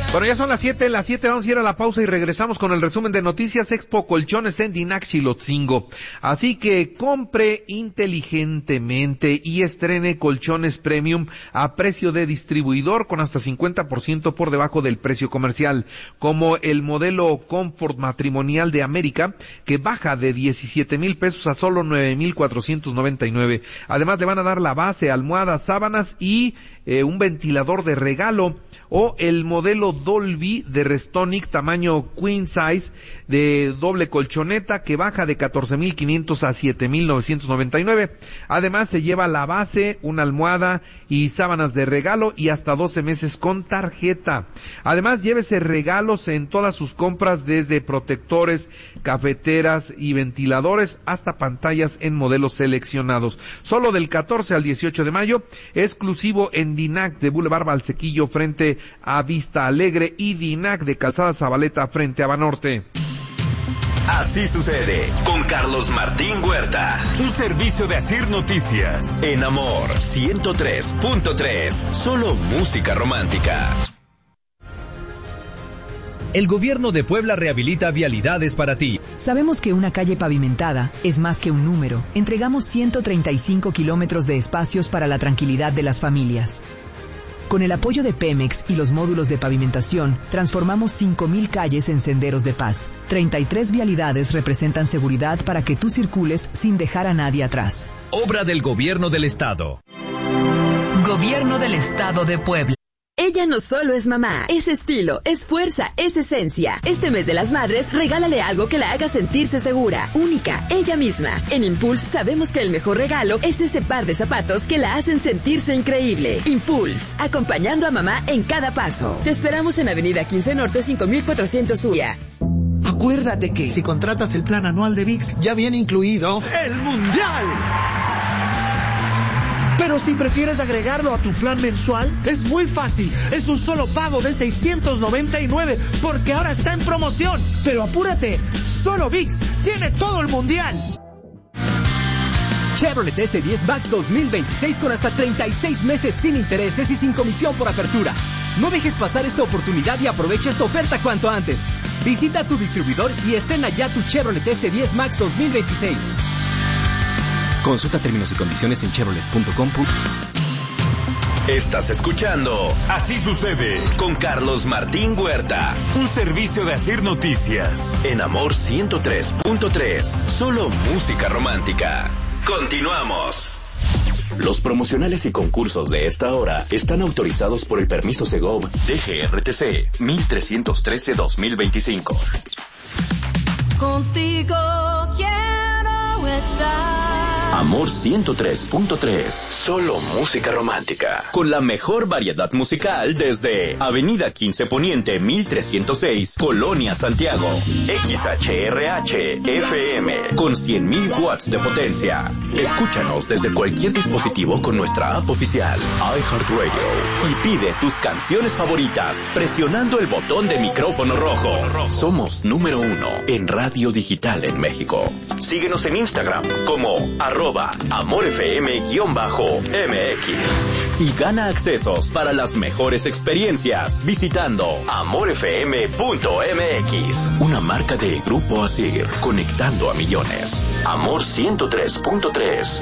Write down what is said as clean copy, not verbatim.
Bueno, ya son las 7, vamos a ir a la pausa y regresamos con el resumen de noticias. Expo Colchones en Dinac Xilotzingo. Así que compre inteligentemente y estrene colchones premium a precio de distribuidor con hasta 50% por debajo del precio comercial, como el modelo Comfort Matrimonial de América, que baja de 17,000 pesos a solo 9,499. Además le van a dar la base, almohadas, sábanas y un ventilador de regalo, o el modelo Dolby de Restonic tamaño Queen Size de doble colchoneta, que baja de 14,500 a 7,999. Además se lleva la base, una almohada y sábanas de regalo y hasta 12 meses con tarjeta. Además llévese regalos en todas sus compras, desde protectores, cafeteras y ventiladores hasta pantallas en modelos seleccionados. Solo del 14 al 18 de mayo, exclusivo en Dinac de Boulevard Valsequillo frente a Vista Alegre y Dinac de Calzada Zabaleta frente a Banorte. Así sucede con Carlos Martín Huerta. Un servicio de Asir Noticias. En Amor 103.3. Solo música romántica. El gobierno de Puebla rehabilita vialidades para ti. Sabemos que una calle pavimentada es más que un número. Entregamos 135 kilómetros de espacios para la tranquilidad de las familias. Con el apoyo de Pemex y los módulos de pavimentación, transformamos 5,000 calles en senderos de paz. 33 vialidades representan seguridad para que tú circules sin dejar a nadie atrás. Obra del Gobierno del Estado. Gobierno del Estado de Puebla. Ella no solo es mamá, es estilo, es fuerza, es esencia. Este mes de las madres, regálale algo que la haga sentirse segura, única, ella misma. En Impulse sabemos que el mejor regalo es ese par de zapatos que la hacen sentirse increíble. Impulse, acompañando a mamá en cada paso. Te esperamos en Avenida 15 Norte 5400 UIA. Acuérdate que si contratas el plan anual de ViX, ya viene incluido el Mundial. Pero si prefieres agregarlo a tu plan mensual, es muy fácil. Es un solo pago de 699, porque ahora está en promoción. Pero apúrate, solo ViX tiene todo el mundial. Chevrolet S10 Max 2026 con hasta 36 meses sin intereses y sin comisión por apertura. No dejes pasar esta oportunidad y aprovecha esta oferta cuanto antes. Visita tu distribuidor y estrena ya tu Chevrolet S10 Max 2026. Consulta términos y condiciones en chevrolet.com. Estás escuchando Así sucede con Carlos Martín Huerta. Un servicio de Asir Noticias. En Amor 103.3. Solo música romántica. Continuamos. Los promocionales y concursos de esta hora están autorizados por el permiso Segov DGRTC 1313-2025. Contigo quiero estar. Amor 103.3. Solo música romántica. Con la mejor variedad musical desde Avenida 15 Poniente 1306, Colonia Santiago. XHRH FM con 100,000 watts de potencia. Escúchanos desde cualquier dispositivo con nuestra app oficial iHeartRadio y pide tus canciones favoritas presionando el botón de micrófono rojo. Somos número 1 en radio digital en México. Síguenos en Instagram como @AmorFM_MX y gana accesos para las mejores experiencias visitando amorfm.mx, una marca de Grupo Asir, conectando a millones. Amor 103.3.